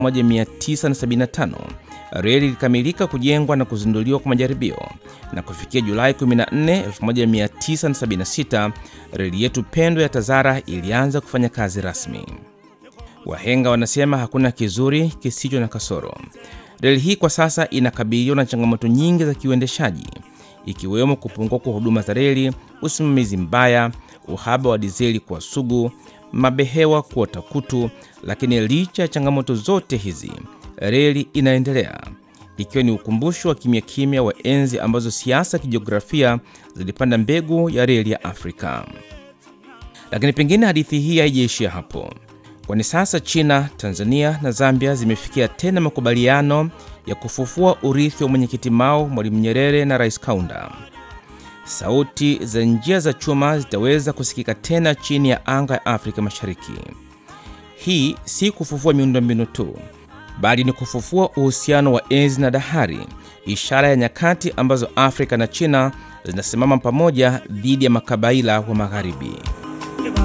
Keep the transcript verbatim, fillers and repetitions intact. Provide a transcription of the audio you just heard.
elfu moja mia tisa sabini na tano, reli ilikamilika kujengwa na kuzinduliwa kwa majaribio, na kufikia Julai kumi na nne, elfu moja mia tisa sabini na sita, reli yetu pendwa ya Tazara ilianza kufanya kazi rasmi. Wahenga wanasema hakuna kizuri kisicho na kasoro. Reli hii kwa sasa inakabiliwa na changamoto nyingi za kiuendeshaji, ikiwemo kupungua kwa huduma za reli, usimamizi mbaya, uhaba wa dizeli kwa sugu, mabehewa kuota kutu. Lakini licha ya changamoto zote hizi, reli inaendelea, ikiwa ni ukumbusho wa kimya kimya wa enzi ambazo siasa kijiografia zilipanda mbegu ya reli ya Afrika. Lakini pengine hadithi hii haijaishia hapo, kwani sasa China, Tanzania na Zambia zimefikia tena makubaliano ya kufufua urithi wa mwenyekiti Mao, Mwalimu Nyerere na Rais Kaunda. Sauti za njia za chuma zitaweza kusikika tena chini ya anga ya Afrika Mashariki. Hii si kufufua miundombinu tu, bali ni kufufua uhusiano wa enzi na dahari, ishara ya nyakati ambazo Afrika na China zinasimama pamoja dhidi ya makabaila wa Magharibi.